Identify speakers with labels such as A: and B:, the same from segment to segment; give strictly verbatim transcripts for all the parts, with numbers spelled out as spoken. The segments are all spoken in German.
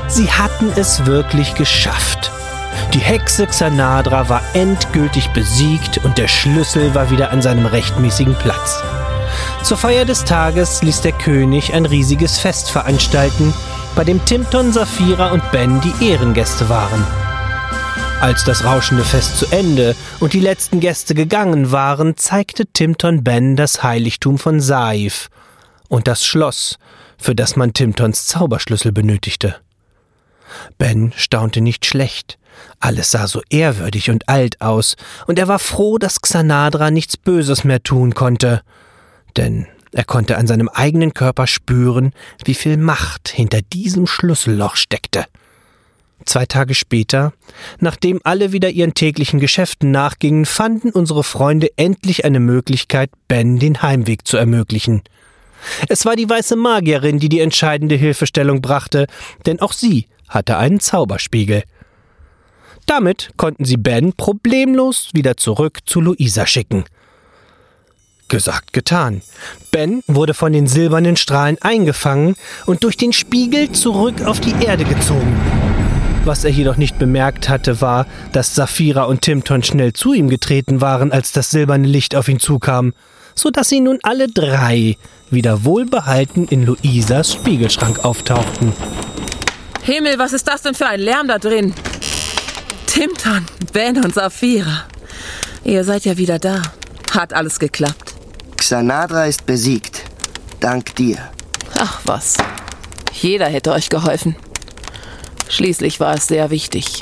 A: Sie hatten es wirklich geschafft. Die Hexe Xanadra war endgültig besiegt und der Schlüssel war wieder an seinem rechtmäßigen Platz. Zur Feier des Tages ließ der König ein riesiges Fest veranstalten, bei dem Timton, Saphira und Ben die Ehrengäste waren. Als das rauschende Fest zu Ende und die letzten Gäste gegangen waren, zeigte Timton Ben das Heiligtum von Saif und das Schloss, für das man Timtons Zauberschlüssel benötigte. Ben staunte nicht schlecht. Alles sah so ehrwürdig und alt aus, und er war froh, dass Xanadra nichts Böses mehr tun konnte. Denn er konnte an seinem eigenen Körper spüren, wie viel Macht hinter diesem Schlüsselloch steckte. Zwei Tage später, nachdem alle wieder ihren täglichen Geschäften nachgingen, fanden unsere Freunde endlich eine Möglichkeit, Ben den Heimweg zu ermöglichen. Es war die weiße Magierin, die die entscheidende Hilfestellung brachte, denn auch sie hatte einen Zauberspiegel. Damit konnten sie Ben problemlos wieder zurück zu Luisa schicken. Gesagt, getan. Ben wurde von den silbernen Strahlen eingefangen und durch den Spiegel zurück auf die Erde gezogen. Was er jedoch nicht bemerkt hatte, war, dass Saphira und Timton schnell zu ihm getreten waren, als das silberne Licht auf ihn zukam, so dass sie nun alle drei wieder wohlbehalten in Luisas Spiegelschrank auftauchten.
B: Himmel, was ist das denn für ein Lärm da drin? Timton, Ben und Saphira. Ihr seid ja wieder da. Hat alles geklappt.
C: Xanadra ist besiegt. Dank dir.
B: Ach was. Jeder hätte euch geholfen. Schließlich war es sehr wichtig.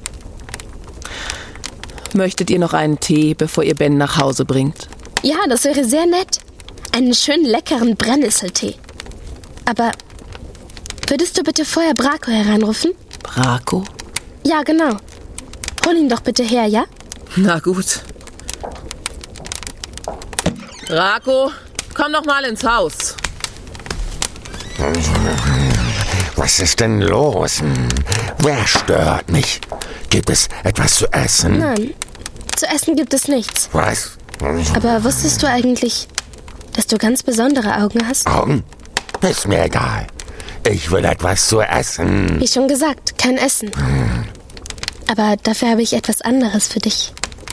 B: Möchtet ihr noch einen Tee, bevor ihr Ben nach Hause bringt?
D: Ja, das wäre sehr nett. Einen schönen leckeren Brennnesseltee. Aber würdest du bitte vorher Braco heranrufen?
B: Braco?
D: Ja, genau. Hol ihn doch bitte her, ja?
B: Na gut. Braco, komm doch mal ins Haus.
E: Was ist denn los? Wer stört mich? Gibt es etwas zu essen?
D: Nein, zu essen gibt es nichts.
E: Was?
D: Aber wusstest du eigentlich, dass du ganz besondere Augen hast?
E: Augen? Ist mir egal. Ich will etwas zu essen.
D: Wie schon gesagt, kein Essen. Hm. Aber dafür habe ich etwas anderes für dich.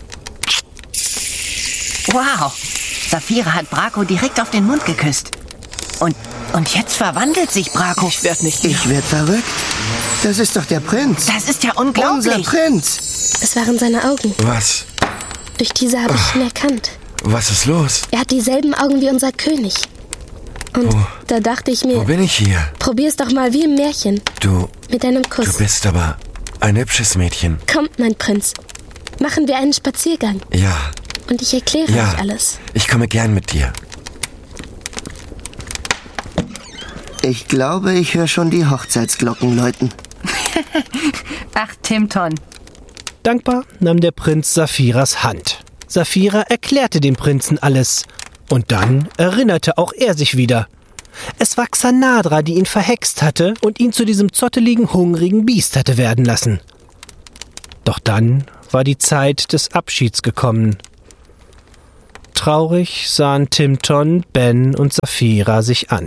F: Wow, Saphira hat Braco direkt auf den Mund geküsst. Und, und jetzt verwandelt sich Braco.
B: Ich werd nicht mehr.
C: Ich werd verrückt. Das ist doch der Prinz.
F: Das ist ja unglaublich.
C: Unser Prinz.
D: Es waren seine Augen.
G: Was?
D: Durch diese habe ich ihn erkannt.
G: Was ist los?
D: Er hat dieselben Augen wie unser König. Und
G: oh,
D: da dachte ich mir...
G: Wo bin ich hier?
D: Probier's doch mal wie im Märchen.
G: Du...
D: Mit einem Kuss.
G: Du bist aber ein hübsches Mädchen.
D: Kommt, mein Prinz. Machen wir einen Spaziergang.
G: Ja.
D: Und ich erkläre
G: ja,
D: euch alles.
G: Ich komme gern mit dir.
C: Ich glaube, ich höre schon die Hochzeitsglocken läuten.
F: Ach, Timton.
A: Dankbar nahm der Prinz Saphiras Hand. Saphira erklärte dem Prinzen alles. Und dann erinnerte auch er sich wieder. Es war Xanadra, die ihn verhext hatte und ihn zu diesem zotteligen, hungrigen Biest hatte werden lassen. Doch dann war die Zeit des Abschieds gekommen. Traurig sahen Timton, Ben und Saphira sich an.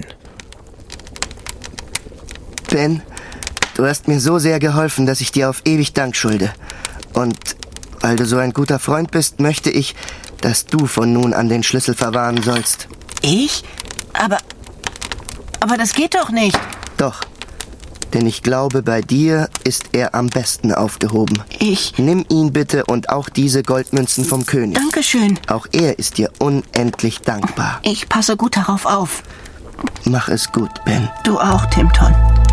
C: Ben, du hast mir so sehr geholfen, dass ich dir auf ewig Dank schulde. Und weil du so ein guter Freund bist, möchte ich, dass du von nun an den Schlüssel verwahren sollst.
F: Ich? Aber... Aber das geht doch nicht.
C: Doch. Denn ich glaube, bei dir ist er am besten aufgehoben.
F: Ich...
C: Nimm ihn bitte und auch diese Goldmünzen vom König.
F: Dankeschön.
C: Auch er ist dir unendlich dankbar.
F: Ich passe gut darauf auf.
C: Mach es gut, Ben.
F: Du auch, Timton.